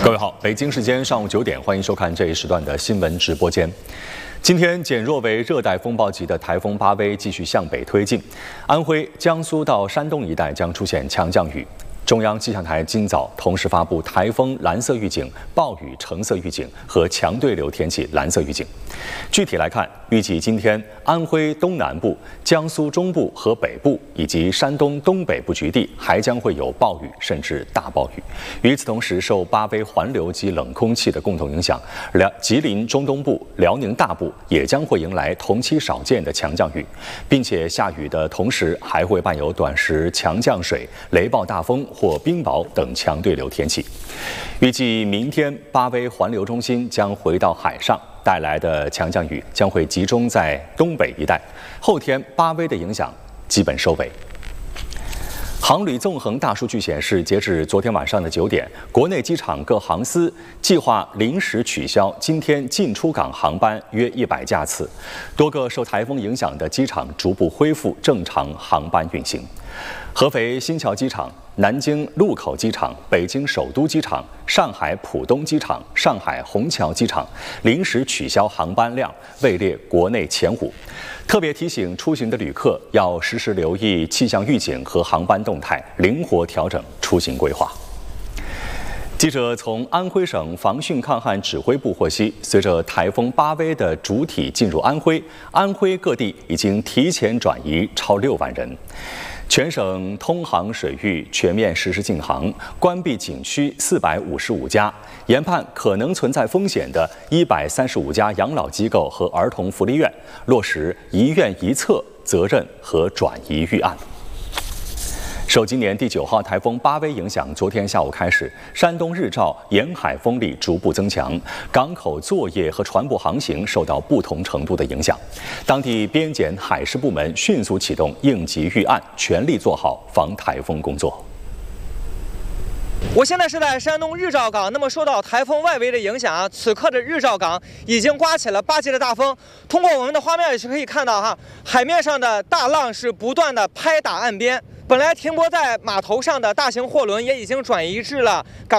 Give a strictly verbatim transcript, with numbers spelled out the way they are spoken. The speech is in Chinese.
各位好，北京时间上午九点，欢迎收看这一时段的新闻直播间。今天减弱为热带风暴级的台风巴威继续向北推进，安徽、江苏到山东一带将出现强降雨。中央气象台今早同时发布台风蓝色预警、暴雨橙色预警和强对流天气蓝色预警。具体来看，预计今天安徽东南部、江苏中部和北部以及山东东北部局地还将会有暴雨甚至大暴雨。与此同时，受巴威环流及冷空气的共同影响，辽吉林中东部、辽宁大部也将会迎来同期少见的强降雨，并且下雨的同时还会伴有短时强降水、雷暴大风或冰雹等强对流天气。预计明天巴威环流中心将回到海上，带来的强降雨将会集中在东北一带。后天巴威的影响基本收尾。航旅纵横大数据显示，截至昨天晚上的九点，国内机场各航司计划临时取消今天进出港航班约一百架次，多个受台风影响的机场逐步恢复正常航班运行。合肥新桥机场、南京禄口机场、北京首都机场、上海浦东机场、上海虹桥机场临时取消航班量，位列国内前五。特别提醒出行的旅客要时时留意气象预警和航班动态，灵活调整出行规划。记者从安徽省防汛抗旱指挥部获悉，随着台风巴威的主体进入安徽，安徽各地已经提前转移超六万人。全省通航水域全面实施禁航，关闭景区四百五十五家，研判可能存在风险的一百三十五家养老机构和儿童福利院，落实一院一策责任和转移预案。受今年第九号台风巴威影响，昨天下午开始，山东日照沿海风力逐步增强，港口作业和船舶航行受到不同程度的影响。当地边检海事部门迅速启动应急预案，全力做好防台风工作。 我现在是在山东日照港，那么受到台风外围的影响啊，此刻的日照港已经刮起了八级的大风。通过我们的画面也是可以看到哈，海面上的大浪是不断的拍打岸边。本来停泊在码头上的大型货轮也已经转移至了港。